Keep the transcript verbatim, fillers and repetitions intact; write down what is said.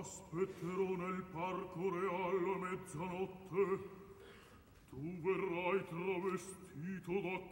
Aspetterò nel parco reale a mezzanotte. Tu verrai travestito da